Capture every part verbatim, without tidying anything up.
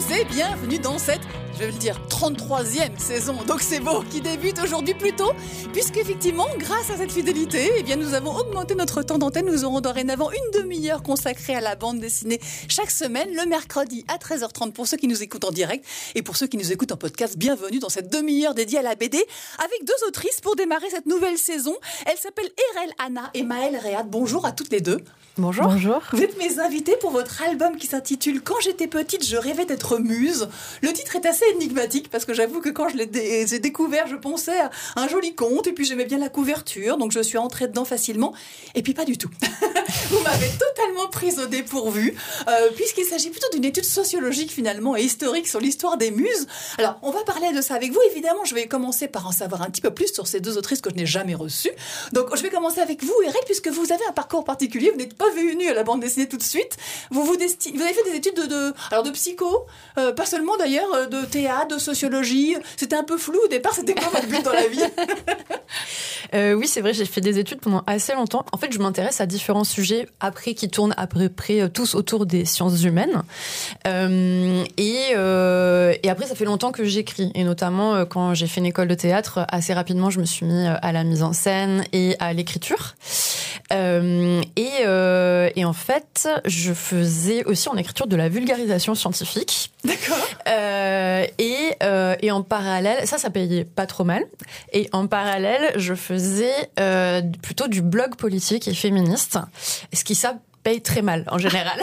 tous et bienvenue dans cette, je vais le dire, trente-troisième saison d'Oxébo qui débute aujourd'hui plus tôt, puisque effectivement, grâce à cette fidélité, eh bien, nous avons augmenté notre temps d'antenne. Nous aurons dorénavant une demi-heure consacrée à la bande dessinée chaque semaine, le mercredi à treize heures trente pour ceux qui nous écoutent en direct et pour ceux qui nous écoutent en podcast. Bienvenue dans cette demi-heure dédiée à la B D avec deux autrices pour démarrer cette nouvelle saison. Elles s'appellent Erel Anna et Maëlle Réat. Bonjour à toutes les deux. Bonjour. Bonjour. Vous êtes mes invités pour votre album qui s'intitule « Quand j'étais petite, je rêvais d'être muse ». Le titre est assez énigmatique parce que j'avoue que quand je l'ai dé- j'ai découvert, je pensais à un joli conte et puis j'aimais bien la couverture, donc je suis entrée dedans facilement. Et puis pas du tout. Vous m'avez totalement prise au dépourvu euh, puisqu'il s'agit plutôt d'une étude sociologique finalement et historique sur l'histoire des muses. Alors, on va parler de ça avec vous. Évidemment, je vais commencer par en savoir un petit peu plus sur ces deux autrices que je n'ai jamais reçues. Donc, je vais commencer avec vous, Erel, puisque vous avez un parcours particulier. Vous n'êtes pas venu à la bande dessinée tout de suite. Vous, vous, desti- vous avez fait des études de, de, alors de psycho, euh, pas seulement d'ailleurs, euh, de théâtre, de sociologie. C'était un peu flou au départ. C'était quoi votre but dans la vie? euh, Oui, c'est vrai, j'ai fait des études pendant assez longtemps. En fait, je m'intéresse à différents sujets après qui tournent à peu près tous autour des sciences humaines. Euh, et, euh, et après, ça fait longtemps que j'écris. Et notamment, euh, quand j'ai fait une école de théâtre, assez rapidement, je me suis mis à la mise en scène et à l'écriture. Euh, et, euh, et en fait, je faisais aussi en écriture de la vulgarisation scientifique. D'accord. Euh, et, euh, et en parallèle, ça, ça payait pas trop mal. Et en parallèle, je faisais euh, plutôt du blog politique et féministe, ce qui ça paye très mal en général.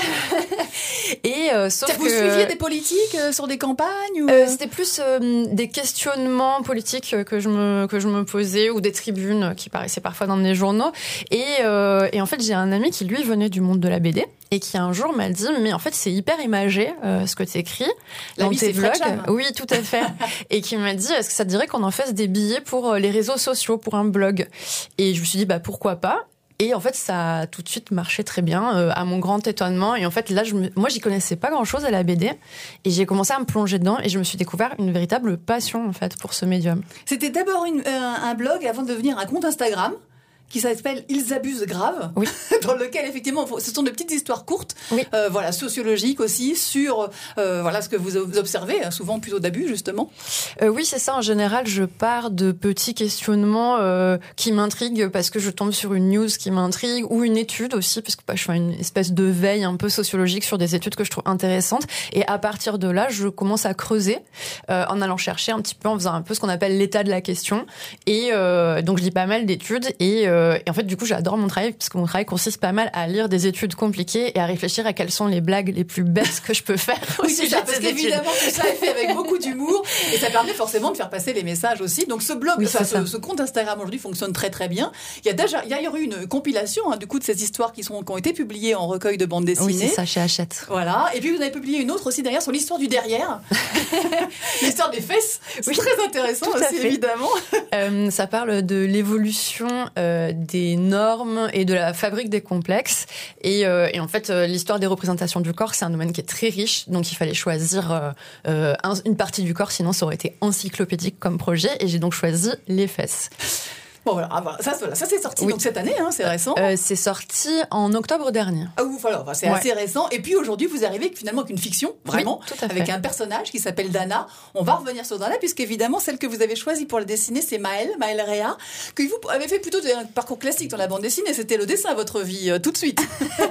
Et euh, sauf vous que suiviez des politiques euh, sur des campagnes ou... euh, c'était plus euh, des questionnements politiques que je me que je me posais ou des tribunes qui paraissaient parfois dans des journaux. Et euh, et en fait, j'ai un ami qui lui venait du monde de la B D et qui un jour m'a dit mais en fait c'est hyper imagé euh, ce que tu écris dans tes vlogs. Oui, tout à fait. Et qui m'a dit est-ce que ça te dirait qu'on en fasse des billets pour les réseaux sociaux pour un blog? Et je me suis dit bah pourquoi pas. Et en fait, ça a tout de suite marché très bien, euh, à mon grand étonnement. Et en fait, là, je me... moi, j'y connaissais pas grand-chose à la B D. Et j'ai commencé à me plonger dedans. Et je me suis découvert une véritable passion, en fait, pour ce médium. C'était d'abord une, euh, un blog avant de devenir un compte Instagram qui s'appelle Ils abusent grave, oui. dans lequel effectivement ce sont de petites histoires courtes, oui. euh, voilà, sociologiques aussi, sur euh, voilà, ce que vous observez, souvent plutôt d'abus justement. Euh, oui, c'est ça, en général je pars de petits questionnements euh, qui m'intriguent parce que je tombe sur une news qui m'intrigue, ou une étude aussi, parce que bah, je fais une espèce de veille un peu sociologique sur des études que je trouve intéressantes, et à partir de là je commence à creuser euh, en allant chercher un petit peu, en faisant un peu ce qu'on appelle l'état de la question, et euh, donc je lis pas mal d'études, et euh, Et en fait, du coup, j'adore mon travail parce que mon travail consiste pas mal à lire des études compliquées et à réfléchir à quelles sont les blagues les plus bêtes que je peux faire. Oui, c'est ça, parce qu'évidemment, tout ça est fait avec beaucoup d'humour et ça permet forcément de faire passer les messages aussi. Donc, ce blog, oui, enfin, ce, ce compte Instagram aujourd'hui fonctionne très très bien. Il y a déjà, il y a eu une compilation hein, du coup de ces histoires qui sont qui ont été publiées en recueil de bande dessinée. Oui, c'est ça, chez Hachette. Voilà. Et puis vous avez publié une autre aussi derrière sur l'histoire du derrière, l'histoire des fesses. C'est oui, très intéressant aussi, évidemment. Euh, ça parle de l'évolution euh, des normes et de la fabrique des complexes. Et, euh, et en fait, euh, l'histoire des représentations du corps, c'est un domaine qui est très riche. Donc, il fallait choisir euh, euh, un, une partie du corps, sinon ça aurait été encyclopédique comme projet. Et j'ai donc choisi les fesses. Bon, voilà, ça, voilà, ça c'est sorti oui. donc cette année, hein, c'est récent. Euh, c'est sorti en octobre dernier. Ah ouf, alors c'est ouais. assez récent. Et puis aujourd'hui, vous arrivez finalement avec une fiction, vraiment, oui, avec un personnage qui s'appelle Dana. On va revenir sur Dana, puisqu'évidemment, celle que vous avez choisie pour la dessiner, c'est Maëlle, Maëlle Réat, que vous avez fait plutôt un parcours classique dans la bande dessinée. C'était le dessin à votre vie, euh, tout de suite.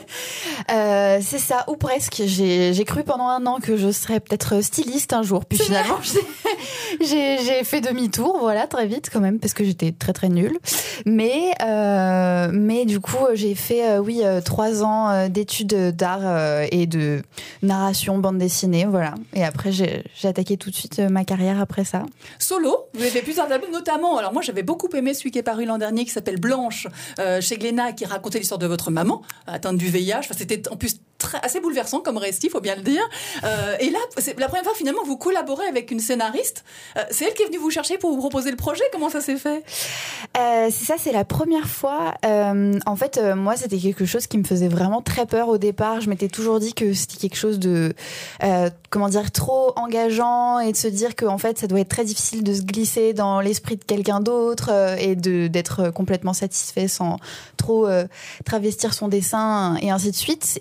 euh, c'est ça, ou presque. J'ai, j'ai cru pendant un an que je serais peut-être styliste un jour. Puis c'est finalement, j'ai, j'ai fait demi-tour, voilà, très vite quand même, parce que j'étais très très nulle. Mais, euh, mais du coup, j'ai fait, euh, oui, euh, trois ans euh, d'études d'art euh, et de narration bande dessinée, voilà. Et après, j'ai, j'ai attaqué tout de suite euh, ma carrière après ça. Solo, vous avez fait plusieurs albums, notamment, alors moi, j'avais beaucoup aimé celui qui est paru l'an dernier, qui s'appelle Blanche, euh, chez Glénat, qui racontait l'histoire de votre maman, atteinte du V I H. Enfin, c'était en plus très, assez bouleversant comme récit, il faut bien le dire. Euh, et là, c'est la première fois, finalement, vous collaborez avec une scénariste. Euh, c'est elle qui est venue vous chercher pour vous proposer le projet. Comment ça s'est fait ? euh, C'est ça, c'est la première fois. Euh, en fait, euh, moi, c'était quelque chose qui me faisait vraiment très peur au départ. Je m'étais toujours dit que c'était quelque chose de, euh, comment dire, trop engageant et de se dire que, en fait, ça doit être très difficile de se glisser dans l'esprit de quelqu'un d'autre euh, et de, d'être complètement satisfait sans trop euh, travestir son dessin et ainsi de suite. Et en fait,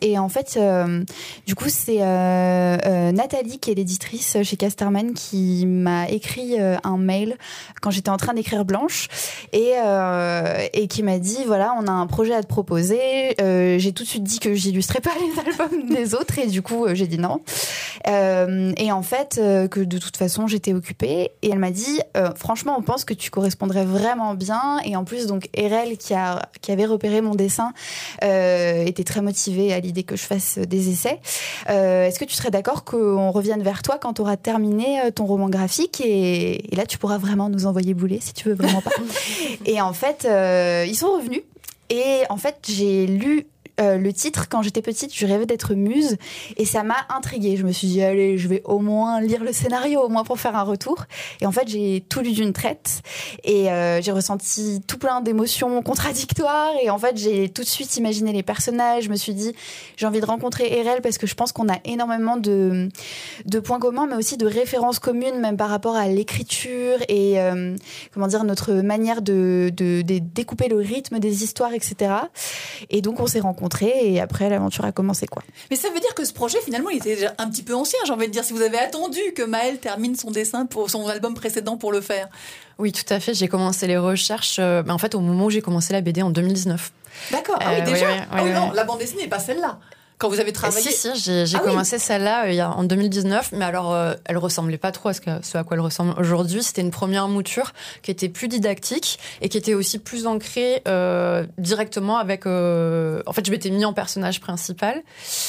fait, euh, du coup, c'est euh, euh, Nathalie, qui est l'éditrice chez Casterman, qui m'a écrit euh, un mail quand j'étais en train d'écrire Blanche et, euh, et qui m'a dit, voilà, on a un projet à te proposer. Euh, j'ai tout de suite dit que j'illustrais pas les albums des autres et du coup, euh, j'ai dit non. Euh, et en fait, euh, que de toute façon, j'étais occupée. Et elle m'a dit, euh, franchement, on pense que tu correspondrais vraiment bien. Et en plus, donc, Erel, qui, a, qui avait repéré mon dessin, euh, était très motivée à l'idée que je fasse des essais. Euh, est-ce que tu serais d'accord qu'on revienne vers toi quand tu auras terminé ton roman graphique et, et là, tu pourras vraiment nous envoyer bouler si tu veux vraiment pas. Et en fait, euh, ils sont revenus. Et en fait, j'ai lu Euh, le titre, quand j'étais petite, je rêvais d'être muse et ça m'a intriguée. Je me suis dit, allez, je vais au moins lire le scénario, au moins pour faire un retour. Et en fait, j'ai tout lu d'une traite et euh, j'ai ressenti tout plein d'émotions contradictoires. Et en fait, j'ai tout de suite imaginé les personnages. Je me suis dit, j'ai envie de rencontrer Erel parce que je pense qu'on a énormément de, de points communs, mais aussi de références communes, même par rapport à l'écriture et euh, comment dire, notre manière de, de, de découper le rythme des histoires, et cetera. Et donc, on s'est rencontrés. Et après, l'aventure a commencé, quoi. Mais ça veut dire que ce projet, finalement, il était déjà un petit peu ancien, j'ai envie de dire. Si vous avez attendu que Maëlle termine son dessin pour son album précédent pour le faire. Oui, tout à fait. J'ai commencé les recherches, euh, en fait, au moment où j'ai commencé la B D en deux mille dix-neuf. D'accord. Ah oui, euh, déjà. oui, oui, oui, oh oui, non, oui. la bande dessinée n'est pas celle-là. Quand vous avez travaillé. Si, si, j'ai, j'ai ah commencé oui. celle-là euh, il y a, en deux mille dix-neuf, mais alors euh, elle ressemblait pas trop à ce, que, ce à quoi elle ressemble aujourd'hui. C'était une première mouture qui était plus didactique et qui était aussi plus ancrée euh, directement avec. Euh, en fait, je m'étais mis en personnage principal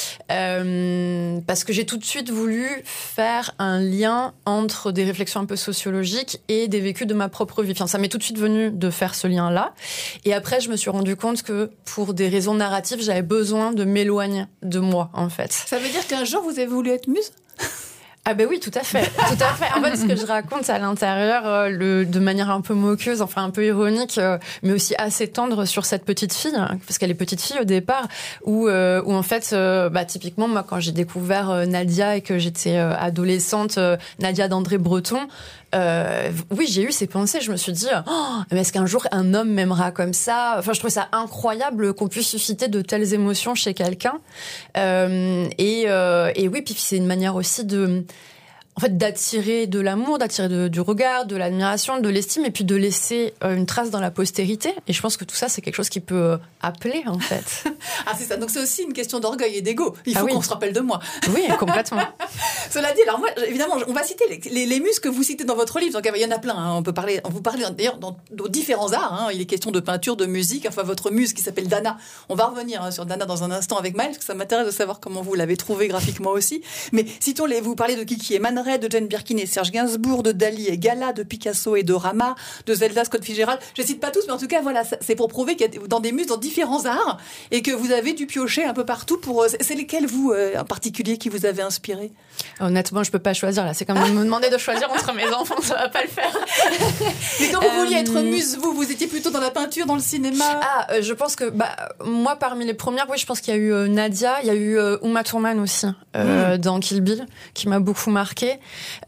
euh, parce que j'ai tout de suite voulu faire un lien entre des réflexions un peu sociologiques et des vécus de ma propre vie. Enfin, ça m'est tout de suite venu de faire ce lien-là. Et après, je me suis rendu compte que pour des raisons narratives, j'avais besoin de m'éloigner de moi, en fait. Ça veut dire qu'un jour, vous avez voulu être muse ? Ah ben oui, tout à fait, tout à fait. En fait, ce que je raconte à l'intérieur, euh, le, de manière un peu moqueuse, enfin un peu ironique, euh, mais aussi assez tendre sur cette petite fille, hein, parce qu'elle est petite fille au départ, où, euh, où en fait, euh, bah typiquement moi quand j'ai découvert euh, Nadia et que j'étais euh, adolescente, euh, Nadia d'André Breton. Euh, oui, j'ai eu ces pensées. Je me suis dit, oh, mais est-ce qu'un jour un homme m'aimera comme ça ? Enfin, je trouvais ça incroyable qu'on puisse susciter de telles émotions chez quelqu'un. Euh, et, euh, et oui, puis c'est une manière aussi de, en fait, d'attirer de l'amour, d'attirer de, du regard, de l'admiration, de l'estime, et puis de laisser euh, une trace dans la postérité. Et je pense que tout ça, c'est quelque chose qui peut euh, appeler, en fait. Ah, c'est ça. Donc c'est aussi une question d'orgueil et d'ego. Il faut ah oui. qu'on se rappelle de moi. Oui, complètement. Cela dit, alors moi, évidemment, on va citer les, les, les muses que vous citez dans votre livre. Donc il y en a plein. Hein. On peut parler, on vous parlez d'ailleurs dans, dans différents arts. Hein. Il est question de peinture, de musique. Enfin, votre muse qui s'appelle Dana. On va revenir hein, sur Dana dans un instant avec Maëlle, parce que ça m'intéresse de savoir comment vous l'avez trouvée graphiquement aussi. Mais citons les. Vous parlez de Kiki et Man Ray, de Jane Birkin et Serge Gainsbourg, de Dali et Gala, de Picasso et de Rama, de Zelda Scott Fitzgerald. Je ne cite pas tous, mais en tout cas, voilà, c'est pour prouver qu'il y a dans des muses dans différents arts et que vous avez dû piocher un peu partout. Pour, c'est lesquels, vous, euh, en particulier, qui vous avez inspiré ? Honnêtement, je peux pas choisir là. C'est comme de me demander de choisir entre mes enfants, ça va pas le faire. Mais quand vous euh... vouliez être muse, vous, vous étiez plutôt dans la peinture, dans le cinéma ? Ah, euh, je pense que bah moi parmi les premières, oui, je pense qu'il y a eu euh, Nadia, il y a eu euh, Uma Thurman aussi euh, mm. dans Kill Bill, qui m'a beaucoup marquée.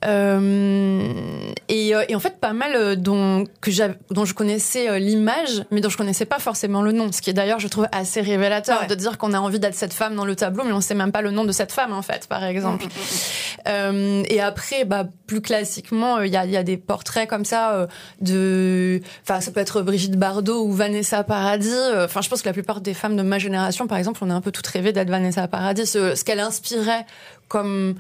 Euh, et, euh, et en fait, pas mal euh, dont que j'avais, dont je connaissais euh, l'image, mais dont je connaissais pas forcément le nom. Ce qui est d'ailleurs, je trouve, assez révélateur ouais. de dire qu'on a envie d'être cette femme dans le tableau, mais on sait même pas le nom de cette femme en fait, par exemple. Euh, et après, bah, plus classiquement, il euh, y, a, y a des portraits comme ça euh, de, enfin, ça peut être Brigitte Bardot ou Vanessa Paradis. Enfin, euh, je pense que la plupart des femmes de ma génération, par exemple, on a un peu toutes rêvé d'être Vanessa Paradis. Ce, ce qu'elle inspirait comme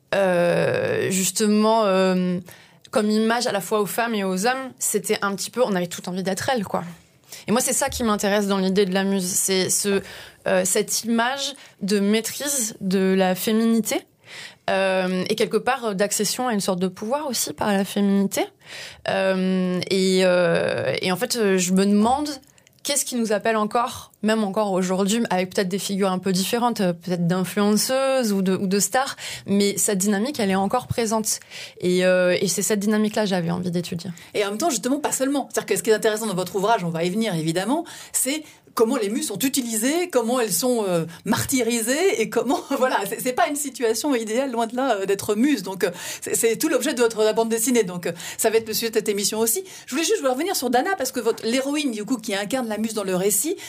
euh, justement euh, comme image à la fois aux femmes et aux hommes, c'était un petit peu, on avait toute envie d'être elle, quoi. Et moi, c'est ça qui m'intéresse dans l'idée de la muse, c'est ce, euh, cette image de maîtrise de la féminité. Euh, et quelque part d'accession à une sorte de pouvoir aussi par la féminité. Euh, et, euh, et en fait, je me demande qu'est-ce qui nous appelle encore, même encore aujourd'hui, avec peut-être des figures un peu différentes, peut-être d'influenceuses ou de, ou de stars, mais cette dynamique, elle est encore présente. Et, euh, et c'est cette dynamique-là que j'avais envie d'étudier. Et en même temps, justement, pas seulement. C'est-à-dire que ce qui est intéressant dans votre ouvrage, on va y venir évidemment, c'est comment les muses sont utilisées, comment elles sont euh, martyrisées et comment, voilà, c'est, c'est pas une situation idéale, loin de là, euh, d'être muse. Donc, euh, c'est, c'est tout l'objet de votre la bande dessinée. Donc, euh, ça va être le sujet de cette émission aussi. Je voulais juste revenir sur Dana parce que votre, l'héroïne, du coup, qui incarne la muse dans le récit, elle a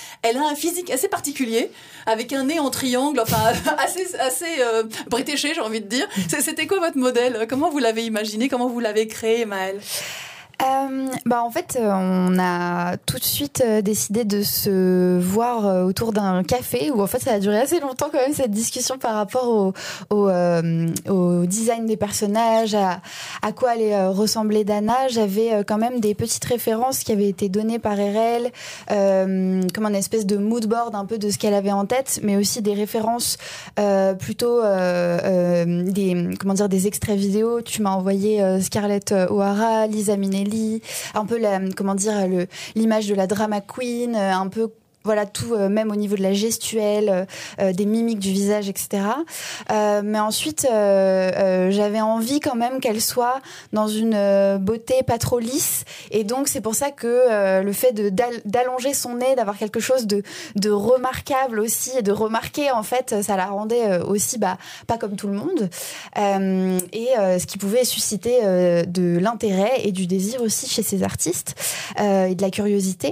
un physique assez particulier, avec un nez en triangle, enfin assez, assez euh, bretéché, j'ai envie de dire. C'était quoi votre modèle? Comment vous l'avez imaginé? Comment vous l'avez créé, Maëlle? Euh, bah en fait, euh, on a tout de suite euh, décidé de se voir euh, autour d'un café où en fait ça a duré assez longtemps quand même cette discussion par rapport au, au, euh, au design des personnages, à, à quoi allait euh, ressembler Dana. J'avais euh, quand même des petites références qui avaient été données par R L, euh, comme un espèce de mood board un peu de ce qu'elle avait en tête, mais aussi des références euh, plutôt euh, euh, des comment dire des extraits vidéo. Tu m'as envoyé euh, Scarlett O'Hara, Lisa Minnelli, un peu la, comment dire, le, l'image de la drama queen, un peu voilà tout, euh, même au niveau de la gestuelle, euh, des mimiques du visage, et cetera. Euh, mais ensuite, euh, euh, j'avais envie quand même qu'elle soit dans une euh, beauté pas trop lisse, et donc c'est pour ça que euh, le fait de d'allonger son nez, d'avoir quelque chose de de remarquable aussi, et de remarquer en fait, ça la rendait euh, aussi bah pas comme tout le monde, euh, et euh, ce qui pouvait susciter euh, de l'intérêt et du désir aussi chez ces artistes euh, et de la curiosité.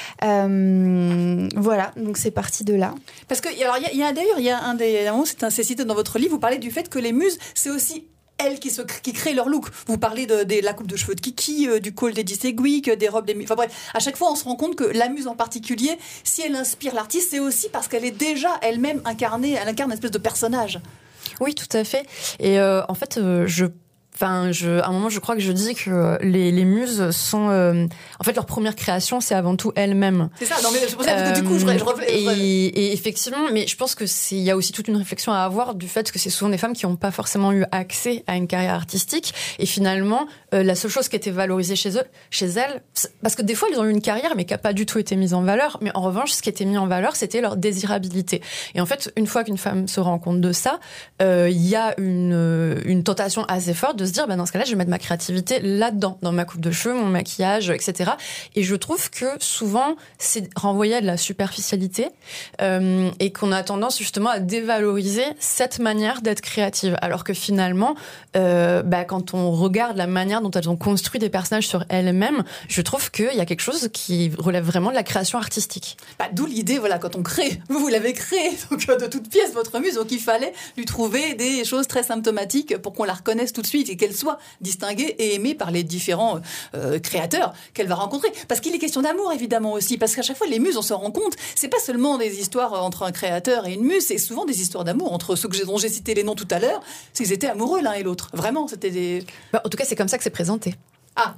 Euh, Voilà, donc c'est parti de là. Parce que, alors, il y, y a d'ailleurs, il y a un des, c'est un, c'est cité dans votre livre, vous parlez du fait que les muses, c'est aussi elles qui, se, qui créent leur look. Vous parlez de, de la coupe de cheveux de Kiki, euh, du col d'Eddie Sedgwick, des robes des... Enfin bref, à chaque fois, on se rend compte que la muse en particulier, si elle inspire l'artiste, c'est aussi parce qu'elle est déjà elle-même incarnée, elle incarne une espèce de personnage. Oui, tout à fait. Et euh, en fait, euh, je Enfin, je, à un moment, je crois que je dis que les, les muses sont, euh, en fait, leur première création, c'est avant tout elles-mêmes. C'est ça. Non, mais c'est pour ça que euh, du coup, je, je reflète. Et, et effectivement, mais je pense que c'est, il y a aussi toute une réflexion à avoir du fait que c'est souvent des femmes qui n'ont pas forcément eu accès à une carrière artistique. Et finalement, euh, la seule chose qui était valorisée chez eux, chez elles, parce que des fois, elles ont eu une carrière, mais qui a pas du tout été mise en valeur. Mais en revanche, ce qui était mis en valeur, c'était leur désirabilité. Et en fait, une fois qu'une femme se rend compte de ça, euh, il y a une, une tentation assez forte de se dire, bah, dans ce cas-là, je vais mettre ma créativité là-dedans, dans ma coupe de cheveux, mon maquillage, et cetera. Et je trouve que souvent, c'est renvoyé à de la superficialité euh, et qu'on a tendance justement à dévaloriser cette manière d'être créative. Alors que finalement, euh, bah, quand on regarde la manière dont elles ont construit des personnages sur elles-mêmes, je trouve qu'il y a quelque chose qui relève vraiment de la création artistique. Bah, d'où l'idée, voilà, quand on crée, vous, vous l'avez créé, donc de toute pièce, votre muse, donc il fallait lui trouver des choses très symptomatiques pour qu'on la reconnaisse tout de suite et qu'elle soit distinguée et aimée par les différents euh, créateurs qu'elle va rencontrer. Parce qu'il est question d'amour, évidemment, aussi. Parce qu'à chaque fois, les muses, on se rend compte, c'est pas seulement des histoires entre un créateur et une muse, c'est souvent des histoires d'amour entre ceux que j'ai, dont j'ai cité les noms tout à l'heure. C'est qu'ils étaient amoureux l'un et l'autre. Vraiment, c'était des... Bah, en tout cas, c'est comme ça que c'est présenté. Ah.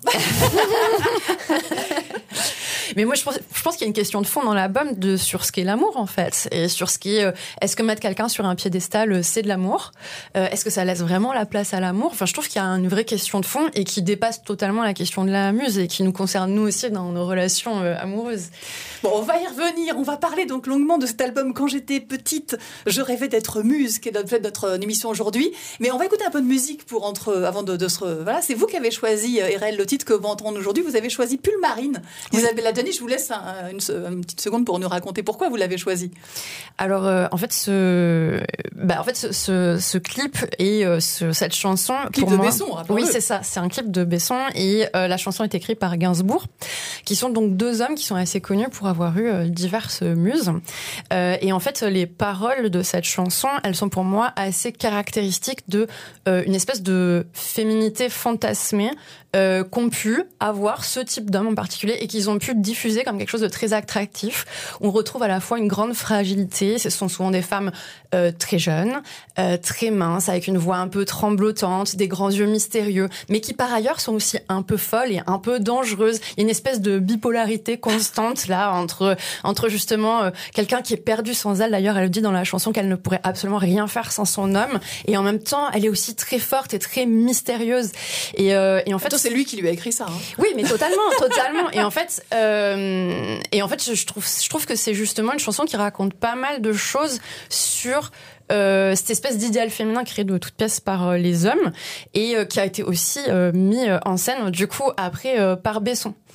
Mais moi, je pense, je pense qu'il y a une question de fond dans l'album de sur ce qu'est l'amour, en fait, et sur ce qui est, euh, est-ce que mettre quelqu'un sur un piédestal, euh, c'est de l'amour? euh, Est-ce que ça laisse vraiment la place à l'amour? Enfin, je trouve qu'il y a une vraie question de fond et qui dépasse totalement la question de la muse et qui nous concerne nous aussi dans nos relations euh, amoureuses. Bon, on va y revenir. On va parler donc longuement de cet album Quand j'étais petite, je rêvais d'être muse, qui est l'objet de notre émission aujourd'hui. Mais on va écouter un peu de musique pour entre, avant de, de se, voilà, c'est vous qui avez choisi, R L, le titre que vous entendez aujourd'hui. Vous avez choisi Pull Marine. Oui. Isabelle Adjani, je vous laisse un, une, une petite seconde pour nous raconter pourquoi vous l'avez choisi. Alors, euh, en fait, ce, bah, en fait, ce, ce, ce clip et euh, ce, cette chanson, clip pour de moi, Besson, rappelons-le. Oui, c'est ça. C'est un clip de Besson et euh, la chanson est écrite par Gainsbourg, qui sont donc deux hommes qui sont assez connus pour avoir eu euh, diverses muses. Euh, et en fait, les paroles de cette chanson, elles sont pour moi assez caractéristiques de euh, une espèce de féminité fantasmée euh, qu'ont pu avoir ce type d'hommes en particulier et qu'ils ont pu diffuser comme quelque chose de très attractif. On retrouve à la fois une grande fragilité. Ce sont souvent des femmes euh, très jeunes, euh, très minces, avec une voix un peu tremblotante, des grands yeux mystérieux, mais qui par ailleurs sont aussi un peu folles et un peu dangereuses. Il y a une espèce de bipolarité constante là entre entre justement euh, quelqu'un qui est perdu sans elle. D'ailleurs, elle le dit dans la chanson qu'elle ne pourrait absolument rien faire sans son homme. Et en même temps, elle est aussi très forte et très mystérieuse. Et, euh, et en fait, Attends, c'est lui qui lui a écrit ça. Hein. Oui, mais totalement, totalement. Et en fait, euh, et en fait, je trouve, je trouve que c'est justement une chanson qui raconte pas mal de choses sur Euh, cette espèce d'idéal féminin créé de toutes pièces par euh, les hommes et euh, qui a été aussi euh, mis euh, en scène du coup après euh, par Besson.